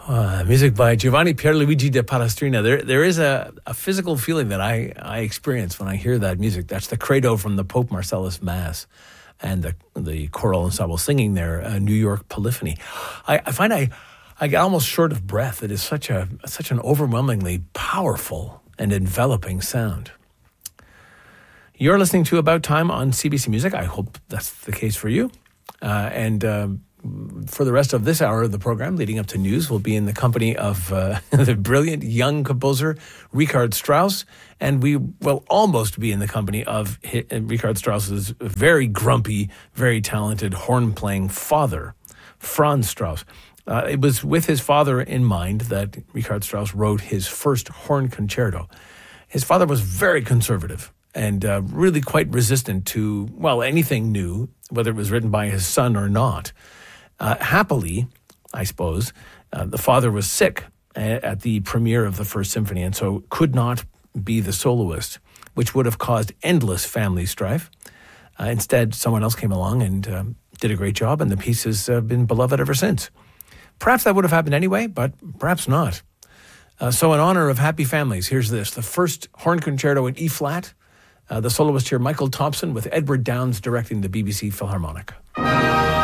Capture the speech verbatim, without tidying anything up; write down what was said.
Uh, music by Giovanni Pierluigi de Palestrina. There, there is a, a physical feeling that I, I experience when I hear that music. That's the credo from the Pope Marcellus Mass and the the choral ensemble singing their uh, New York Polyphony. I, I find I, I get almost short of breath. It is such a such an overwhelmingly powerful and enveloping sound. You're listening to About Time on C B C Music. I hope that's the case for you. Uh, and um, for the rest of this hour of the program, leading up to news, we'll be in the company of uh, the brilliant young composer Richard Strauss, and we will almost be in the company of Richard Strauss's very grumpy, very talented horn-playing father, Franz Strauss. Uh, it was with his father in mind that Richard Strauss wrote his first horn concerto. His father was very conservative and uh, really quite resistant to, well, anything new, whether it was written by his son or not. Uh, happily, I suppose, uh, the father was sick at the premiere of the First Symphony and so could not be the soloist, which would have caused endless family strife. Uh, instead, someone else came along and uh, did a great job, and the piece has uh, been beloved ever since. Perhaps that would have happened anyway, but perhaps not. Uh, so in honor of happy families, here's this, the first horn concerto in E-flat. Uh, the soloist here, Michael Thompson, with Edward Downes directing the B B C Philharmonic.